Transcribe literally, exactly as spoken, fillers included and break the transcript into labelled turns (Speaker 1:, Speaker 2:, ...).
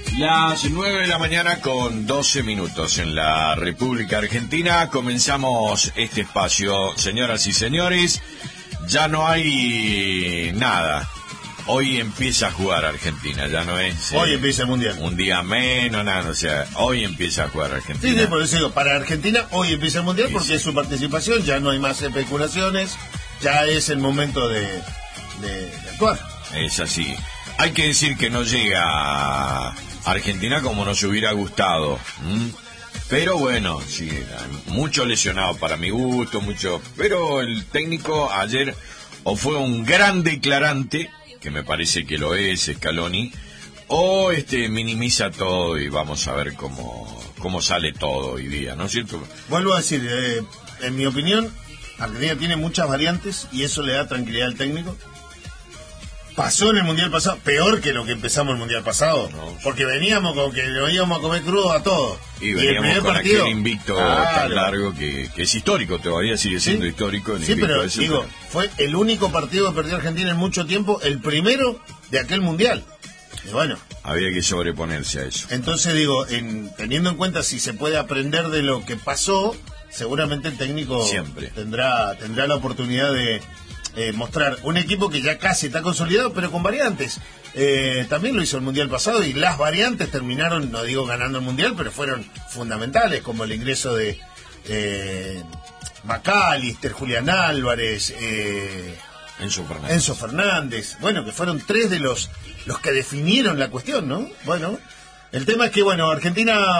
Speaker 1: Las nueve de la mañana con doce minutos en la República Argentina. Comenzamos este espacio, señoras y señores. Ya no hay nada. Hoy empieza a jugar Argentina, ya no es...
Speaker 2: Hoy
Speaker 1: eh,
Speaker 2: empieza el Mundial.
Speaker 1: Un día menos, nada, o sea, hoy empieza a jugar Argentina.
Speaker 2: Sí, sí, por eso digo, para Argentina hoy empieza el Mundial
Speaker 1: Sí,
Speaker 2: porque
Speaker 1: sí.
Speaker 2: es su participación, ya no hay más especulaciones, ya es el momento de, de, de actuar.
Speaker 1: Es así. Hay que decir que no llega a Argentina como nos hubiera gustado. ¿m? Pero bueno, sí, mucho lesionado para mi gusto, mucho. Pero el técnico ayer o fue un gran declarante, que me parece que lo es, Scaloni, o este minimiza todo y vamos a ver cómo, cómo sale todo hoy día, ¿no es cierto?
Speaker 2: Vuelvo a decir, eh, en mi opinión, Argentina tiene muchas variantes y eso le da tranquilidad al técnico. Pasó en el Mundial pasado, peor que lo que empezamos el Mundial pasado,
Speaker 1: No.
Speaker 2: porque veníamos con que lo íbamos a comer crudo a todos.
Speaker 1: Y
Speaker 2: el
Speaker 1: veníamos
Speaker 2: primer
Speaker 1: con
Speaker 2: partido,
Speaker 1: aquel invicto
Speaker 2: claro.
Speaker 1: tan largo que, que es histórico, todavía sigue siendo
Speaker 2: Sí.
Speaker 1: histórico el
Speaker 2: Sí,
Speaker 1: invicto
Speaker 2: pero
Speaker 1: ese,
Speaker 2: digo,
Speaker 1: pero-
Speaker 2: fue el único partido que perdió Argentina en mucho tiempo, el primero de aquel Mundial. Y bueno,
Speaker 1: había que sobreponerse a eso.
Speaker 2: entonces digo, en, teniendo en cuenta si se puede aprender de lo que pasó, seguramente el técnico
Speaker 1: Siempre.
Speaker 2: tendrá tendrá la oportunidad de eh, mostrar un equipo que ya casi está consolidado, pero con variantes. Eh, también lo hizo el Mundial pasado y las variantes terminaron, no digo ganando el Mundial, pero fueron fundamentales, como el ingreso de eh, McAllister, Julián Álvarez, eh,
Speaker 1: Enzo Fernández.
Speaker 2: Enzo Fernández, bueno, que fueron tres de los los que definieron la cuestión, ¿no? Bueno, el tema es que, bueno, Argentina